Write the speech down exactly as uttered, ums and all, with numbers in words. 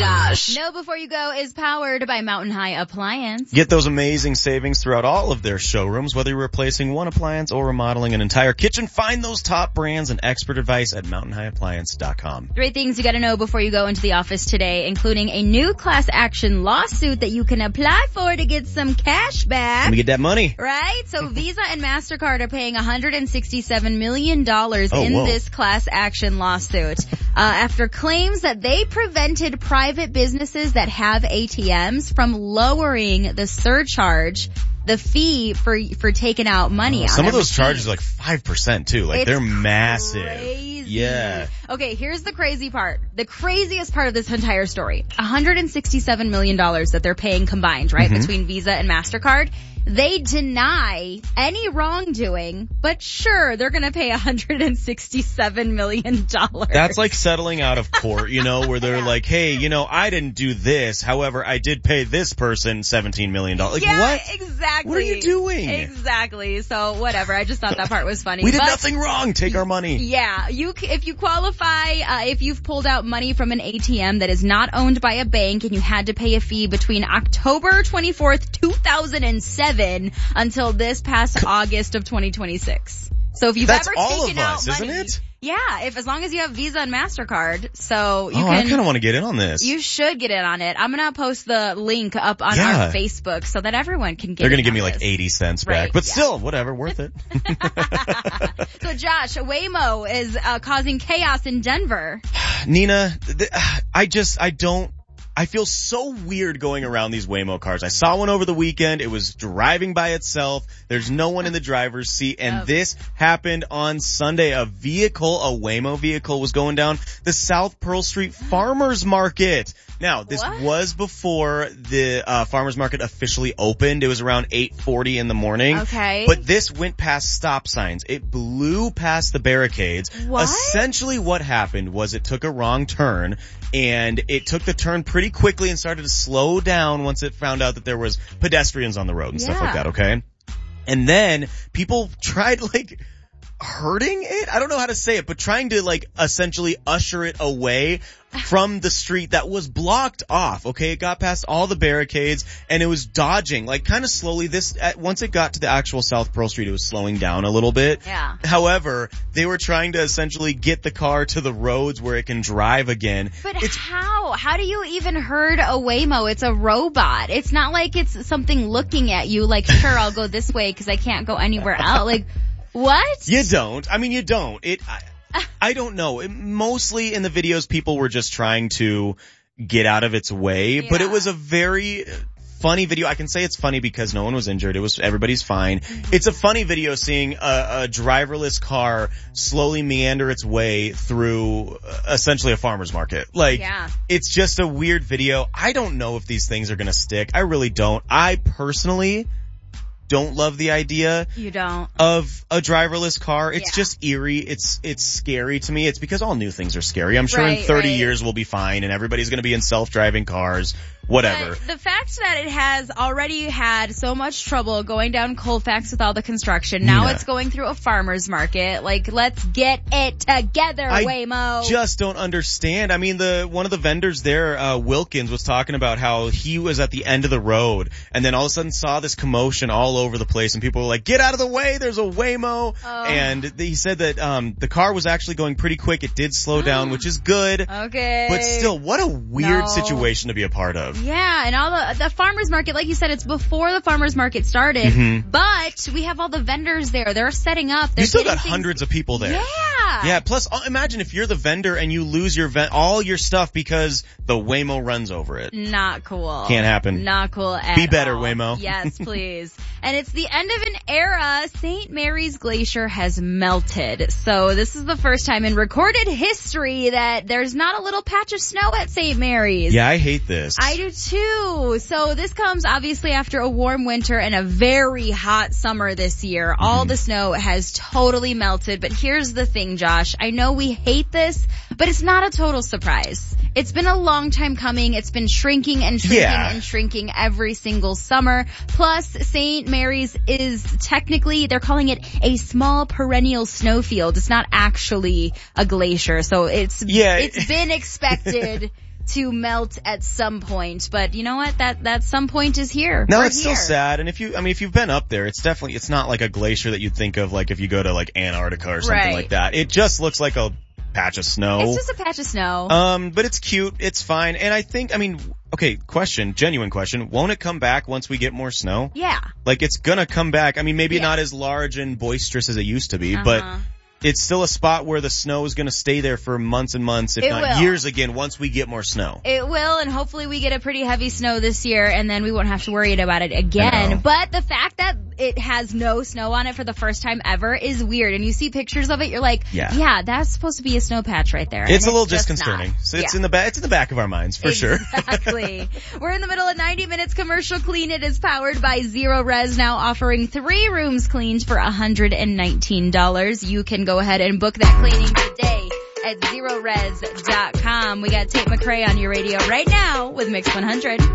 Josh. Know Before You Go is powered by Mountain High Appliance. Get those amazing savings throughout all of their showrooms, whether you're replacing one appliance or remodeling an entire kitchen. Find those top brands and expert advice at mountain high appliance dot com. Three things you gotta know before you go into the office today, including a new class action lawsuit that you can apply for to get some cash back. Let me get that money. Right? So Visa and MasterCard are paying one hundred sixty-seven million dollars oh, in whoa. this class action lawsuit uh, after claims that they prevented private businesses that have A T Ms from lowering the surcharge, the fee for for taking out money. Oh, on some of those machine. charges are like five percent too. Like It's they're massive. Crazy. Yeah. Okay, here's the crazy part. The craziest part of this entire story. one hundred sixty-seven million dollars that they're paying combined, right, Mm-hmm. between Visa and MasterCard. They deny any wrongdoing, but sure, they're gonna pay one hundred sixty-seven million dollars. That's like settling out of court, you know, where they're Yeah. like, hey, you know, I didn't do this. However, I did pay this person seventeen million dollars. Like, yeah, what? exactly. What are you doing? Exactly. So whatever. I just thought that part was funny. We did but nothing wrong. Take our money. Yeah, you c- if you qualify, uh, if you've pulled out money from an A T M that is not owned by a bank and you had to pay a fee between October twenty-fourth, two thousand seven until this past August of twenty twenty-six. So if you've That's ever all taken of out us, money, isn't it? yeah, if as long as you have Visa and MasterCard, so you oh, can. I kind of want to get in on this. You should get in on it. I'm gonna post the link up on Yeah. our Facebook so that everyone can get They're in gonna give on me like this. eighty cents Right, back, but yeah. still, whatever, worth it. So Josh, Waymo is uh, causing chaos in Denver. Nina, th- I just, I don't, I feel so weird going around these Waymo cars. I saw one over the weekend. It was driving by itself. There's no one in the driver's seat. And Yep. this happened on Sunday. A vehicle, a Waymo vehicle was going down the South Pearl Street Farmers Market. Now, this What? was before the uh, farmers market officially opened. It was around eight forty in the morning. Okay. But this went past stop signs. It blew past the barricades. What? Essentially what happened was it took a wrong turn, and it took the turn pretty quickly and started to slow down once it found out that there was pedestrians on the road and stuff Yeah. like that, okay? And then people tried like hurting it? I don't know how to say it, but trying to like essentially usher it away from the street that was blocked off, okay? It got past all the barricades and it was dodging, like kind of slowly. This, at, once it got to the actual South Pearl Street, it was slowing down a little bit. Yeah. However, they were trying to essentially get the car to the roads where it can drive again. But It's how? How do you even herd a Waymo? It's a robot. It's not like it's something looking at you like, sure, I'll go this way because I can't go anywhere else. Like, what? You don't. I mean, you don't. It, I, I don't know. It, mostly in the videos, people were just trying to get out of its way, but it Yeah. was a very funny video. I can say it's funny because no one was injured. It was, everybody's fine. Mm-hmm. It's a funny video seeing a, a driverless car slowly meander its way through uh, essentially a farmer's market. Like, Yeah. it's just a weird video. I don't know if these things are gonna stick. I really don't. I personally don't love the idea You don't. of a driverless car. It's Yeah. just eerie. It's it's scary to me. It's because all new things are scary. I'm sure Right, in thirty right. years we'll be fine and everybody's going to be in self-driving cars, whatever. But the fact that it has already had so much trouble going down Colfax with all the construction, now Yeah. it's going through a farmer's market. Like, let's get it together, I Waymo. just don't understand. I mean, the one of the vendors there, uh, Wilkins, was talking about how he was at the end of the road and then all of a sudden saw this commotion all over the place and people were like, get out of the way, there's a Waymo. Oh. And he said that um the car was actually going pretty quick. It did slow down, which is good. Okay. But still, what a weird No. situation to be a part of. Yeah, and all the the farmers market, like you said, it's before the farmers market started. Mhm. But we have all the vendors there. They're setting up. They're You still getting got things- hundreds of people there. Yeah. Yeah, plus uh, imagine if you're the vendor and you lose your ven- all your stuff because the Waymo runs over it. Not cool. Can't happen. Not cool at Be better, all. Waymo. Yes, please. And it's the end of an era. Saint Mary's Glacier has melted. So this is the first time in recorded history that there's not a little patch of snow at Saint Mary's. Yeah, I hate this. I do too. So this comes obviously after a warm winter and a very hot summer this year. Mm-hmm. All the snow has totally melted. But here's the thing, Josh. I know we hate this, but it's not a total surprise. It's been a long time coming. It's been shrinking and shrinking Yeah. and shrinking every single summer. Plus, Saint Mary's is technically, they're calling it a small perennial snowfield. It's not actually a glacier. So it's, Yeah. it's been expected to melt at some point. But you know what? That that some point is here. No, We're it's here. still sad. And if you, I mean, if you've been up there, it's definitely, it's not like a glacier that you'd think of like if you go to like Antarctica or something Right. like that. It just looks like a patch of snow. It's just a patch of snow. Um, but it's cute. It's fine. And I think, I mean, okay, question, genuine question. Won't it come back once we get more snow? Yeah. Like it's gonna come back. I mean, maybe Yeah. not as large and boisterous as it used to be, Uh-huh. but it's still a spot where the snow is gonna stay there for months and months, if It not will. years again, once we get more snow. It will, and hopefully we get a pretty heavy snow this year, and then we won't have to worry about it I know. again. But the fact that it has no snow on it for the first time ever is weird. And you see pictures of it, you're like, Yeah. yeah, that's supposed to be a snow patch right there. It's And a little just disconcerting. not. So it's Yeah. in the back, it's in the back of our minds for sure. Exactly. We're in the middle of ninety minutes commercial clean. It is powered by Zero Res, now offering three rooms cleaned for one hundred nineteen dollars. You can go ahead and book that cleaning today at zero res dot com. We got Tate McRae on your radio right now with Mix one hundred.